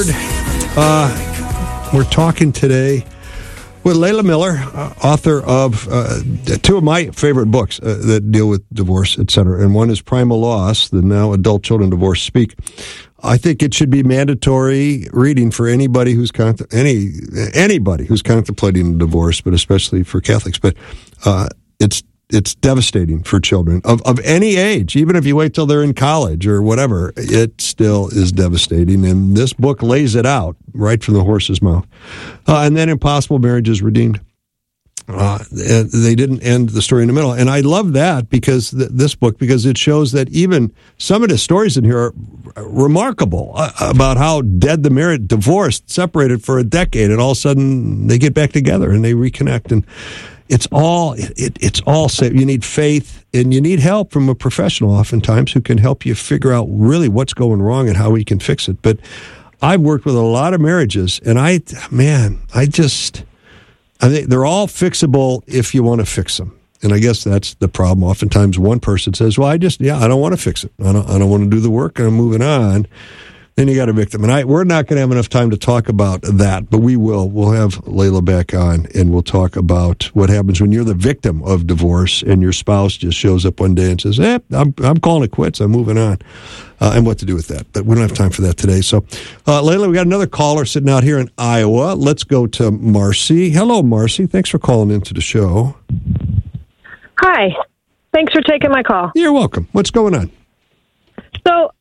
We're talking today with Layla Miller, author of two of my favorite books that deal with divorce, etc. And one is Primal Loss, the Now Adult Children Divorce Speak. I think it should be mandatory reading for anybody who's anybody who's contemplating a divorce, but especially for Catholics. But it's devastating for children of any age. Even if you wait till they're in college or whatever, it still is devastating. And this book lays it out right from the horse's mouth. And then Impossible Marriages Redeemed. They didn't end the story in the middle. And I love that because this book, because it shows that even some of the stories in here are remarkable about how dead the marriage, divorced, separated for a decade, and all of a sudden they get back together and they reconnect. And it's all safe. You need faith and you need help from a professional oftentimes who can help you figure out really what's going wrong and how we can fix it. But I've worked with a lot of marriages, and I think they're all fixable if you want to fix them. And I guess that's the problem. Oftentimes one person says, well, I don't want to fix it. I don't want to do the work, and I'm moving on. Then you got a victim. And we're not going to have enough time to talk about that, but we will. We'll have Layla back on, and we'll talk about what happens when you're the victim of divorce and your spouse just shows up one day and says, I'm calling it quits. I'm moving on, and what to do with that. But we don't have time for that today. So, Layla, we got another caller sitting out here in Iowa. Let's go to Marcy. Hello, Marcy. Thanks for calling into the show. Hi. Thanks for taking my call. You're welcome. What's going on? So,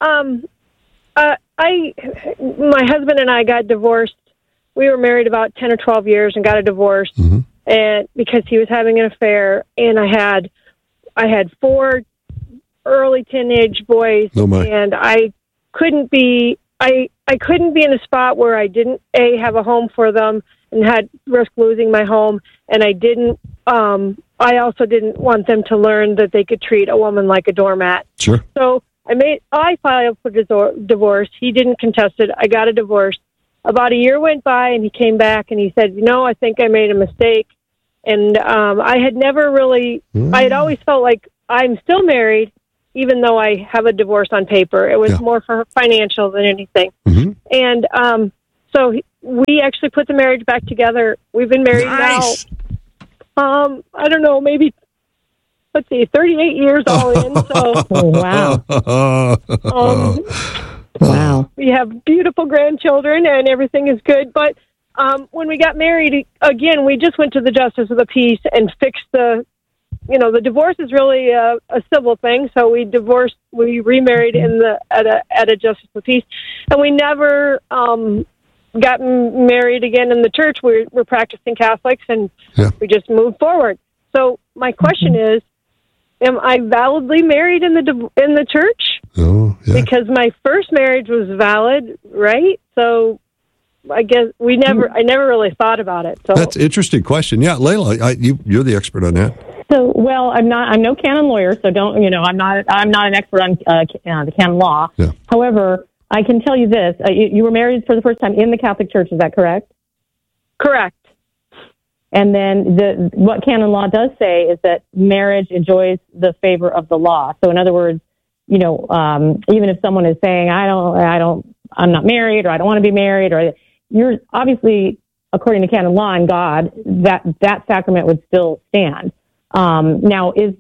my husband and I got divorced. We were married about 10 or 12 years and got a divorce, and because he was having an affair, and I had 4 early teenage boys, and I couldn't be in a spot where I didn't have a home for them and had risk losing my home, and I also didn't want them to learn that they could treat a woman like a doormat. Sure. So I filed for divorce. He didn't contest it. I got a divorce. About a year went by, and he came back, and he said, I think I made a mistake. And I had never really, I had always felt like I'm still married, even though I have a divorce on paper. It was more for financial than anything. Mm-hmm. And so we actually put the marriage back together. We've been married now, I don't know, maybe 38 years all in. So, wow. We have beautiful grandchildren and everything is good. But when we got married, again, we just went to the Justice of the Peace and fixed the divorce is really a civil thing. So we remarried at a Justice of the Peace, and we never got married again in the church. We're practicing Catholics, and we just moved forward. So my question is, am I validly married in the church? Oh, yeah. Because my first marriage was valid, right? So I guess I never really thought about it. So that's an interesting question. Yeah, Layla, you're the expert on that. So, I'm no canon lawyer, so I'm not an expert on the canon law. Yeah. However, I can tell you this: you were married for the first time in the Catholic Church. Is that correct? Correct. And then what canon law does say is that marriage enjoys the favor of the law. So in other words, even if someone is saying, I'm not married, or I don't want to be married, or you're obviously, according to canon law and God, that sacrament would still stand. Now, does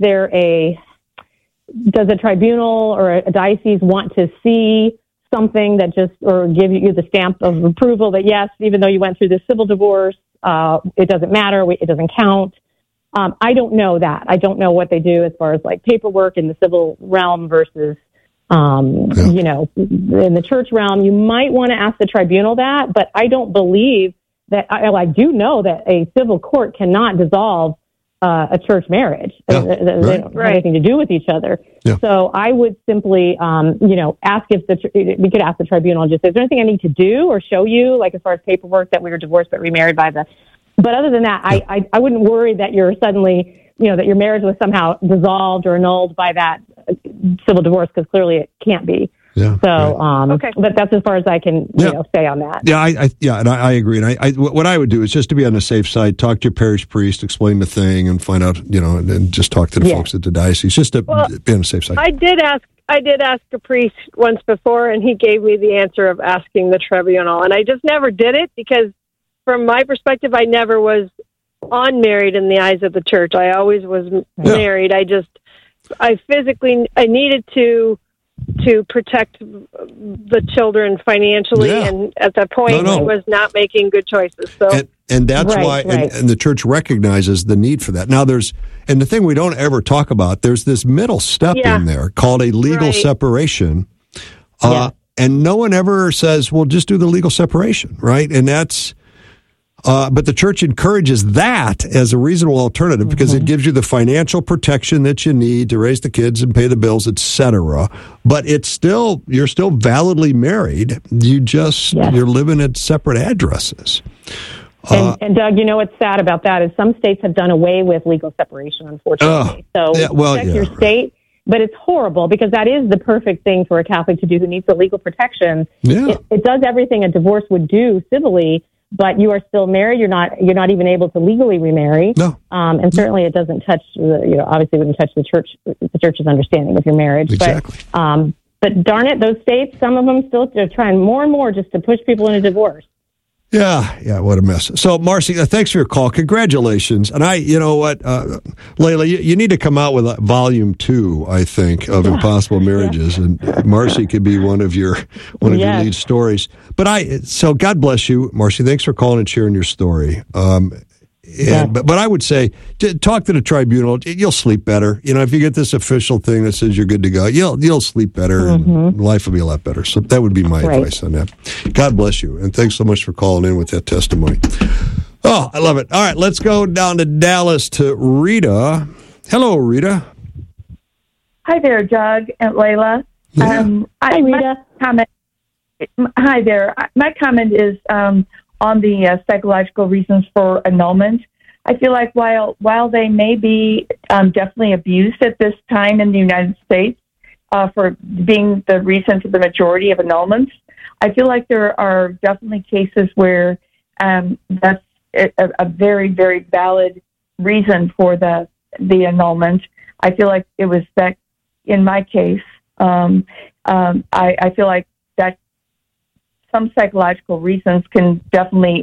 a tribunal or a diocese want to see something or give you the stamp of approval that yes, even though you went through this civil divorce, it doesn't matter, it doesn't count. I don't know that. I don't know what they do as far as like paperwork in the civil realm versus, in the church realm. You might want to ask the tribunal that, but I don't believe that. I do know that a civil court cannot dissolve a church marriage. Yeah, they don't have anything to do with each other. Yeah. So I would simply, ask we could ask the tribunal and just say, is there anything I need to do or show you, like as far as paperwork that we were divorced but remarried by the. But other than that, I wouldn't worry that you're suddenly, that your marriage was somehow dissolved or annulled by that civil divorce, because clearly it can't be. Yeah. So, okay. But that's as far as I can, say on that. Yeah, and I agree. And what I would do is just to be on the safe side, talk to your parish priest, explain the thing, and find out, and just talk to the folks at the diocese, just to be on the safe side. I did I did ask a priest once before, and he gave me the answer of asking the tribunal. And I just never did it because, from my perspective, I never was unmarried in the eyes of the church. I always was married. I needed to protect the children financially, and at that point, I was not making good choices. So. And that's why, and the church recognizes the need for that. Now, and the thing we don't ever talk about, there's this middle step in there called a legal separation. And no one ever says, well, just do the legal separation, right? And that's, but the church encourages that as a reasonable alternative because it gives you the financial protection that you need to raise the kids and pay the bills, etc. But you're still validly married. You're living at separate addresses. And Doug, you know what's sad about that is some states have done away with legal separation, unfortunately. Protect your state, but it's horrible because that is the perfect thing for a Catholic to do who needs the legal protection. Yeah. It does everything a divorce would do civilly, but you are still married. You're not even able to legally remarry. No. And certainly it doesn't touch obviously wouldn't touch the church's understanding of your marriage. Exactly. But darn it, those states, some of them still are trying more and more just to push people into divorce. Yeah, what a mess. So, Marcy, thanks for your call. Congratulations. And you know what, Layla, you need to come out with volume 2, I think, of Impossible Marriages, and Marcy could be one of your lead stories. But so God bless you, Marcy. Thanks for calling and sharing your story. But I would say, talk to the tribunal. You'll sleep better. If you get this official thing that says you're good to go, you'll sleep better, and life will be a lot better. So that would be my advice on that. God bless you, and thanks so much for calling in with that testimony. Oh, I love it. All right, let's go down to Dallas to Rita. Hello, Rita. Hi there, Doug and Layla. Hi, Rita. Hi there. My comment is on the psychological reasons for annulment. I feel like while they may be definitely abused at this time in the United States for being the reason for the majority of annulments, I feel like there are definitely cases where that's a very, very valid reason for the annulment. I feel like it was that in my case. I feel like that some psychological reasons can definitely